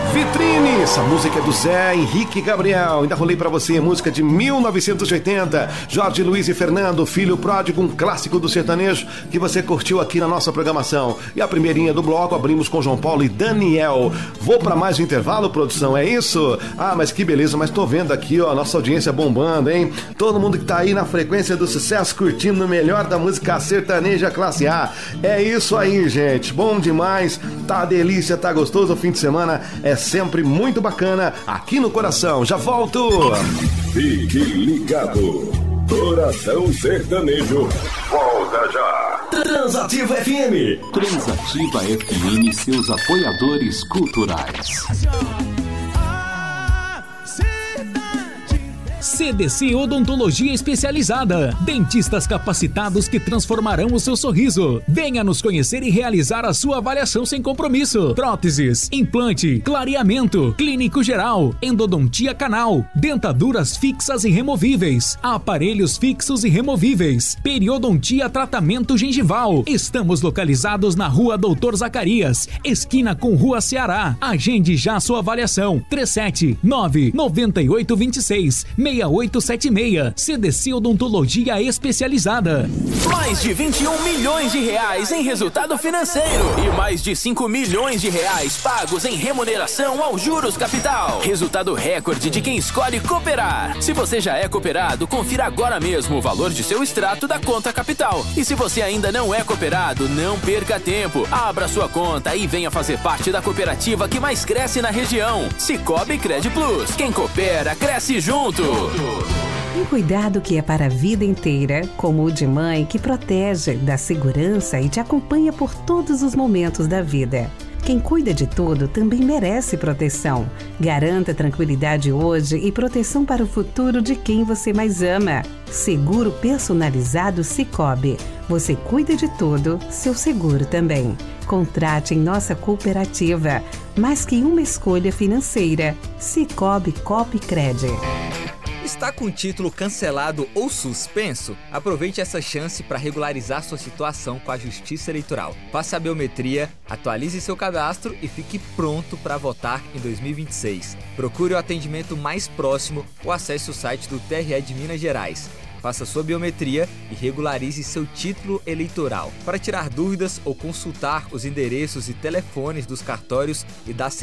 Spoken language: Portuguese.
Vitrine, essa música é do Zé Henrique Gabriel. Ainda rolei pra você música de 1980, Jorge Luiz e Fernando, Filho Pródigo, um clássico do sertanejo que você curtiu aqui na nossa programação. E a primeirinha do bloco abrimos com João Paulo e Daniel. Vou pra mais um intervalo, produção, é isso? Ah, mas que beleza, mas tô vendo aqui, ó, a nossa audiência bombando, hein? Todo mundo que tá aí na frequência do sucesso, curtindo o melhor da música sertaneja classe A. É isso aí, gente, bom demais, tá delícia, tá gostoso, o fim de semana é sempre muito bacana aqui no Coração. Já volto! Fique ligado, Coração Sertanejo volta já. Transativa FM. Transativa FM, seus apoiadores culturais. CDC Odontologia Especializada. Dentistas capacitados que transformarão o seu sorriso. Venha nos conhecer e realizar a sua avaliação sem compromisso. Próteses, implante, clareamento, clínico geral, endodontia canal, dentaduras fixas e removíveis, aparelhos fixos e removíveis, periodontia tratamento gengival. Estamos localizados na Rua Doutor Zacarias, esquina com Rua Ceará. Agende já sua avaliação. 379-9826 6876. CDC Odontologia Especializada. Mais de 21 milhões de reais em resultado financeiro e mais de 5 milhões de reais pagos em remuneração aos juros capital. Resultado recorde de quem escolhe cooperar. Se você já é cooperado, confira agora mesmo o valor de seu extrato da conta capital. E se você ainda não é cooperado, não perca tempo. Abra sua conta e venha fazer parte da cooperativa que mais cresce na região. Cicobi Cred Plus. Quem coopera, cresce junto. Um cuidado que é para a vida inteira, como o de mãe que protege, dá segurança e te acompanha por todos os momentos da vida. Quem cuida de tudo também merece proteção. Garanta tranquilidade hoje e proteção para o futuro de quem você mais ama. Seguro personalizado Cicobi. Você cuida de tudo, seu seguro também. Contrate em nossa cooperativa. Mais que uma escolha financeira. Cicobi Copcred. Está com o título cancelado ou suspenso? Aproveite essa chance para regularizar sua situação com a Justiça Eleitoral. Faça a biometria, atualize seu cadastro e fique pronto para votar em 2026. Procure o atendimento mais próximo ou acesse o site do TRE de Minas Gerais. Faça sua biometria e regularize seu título eleitoral. Para tirar dúvidas ou consultar os endereços e telefones dos cartórios e da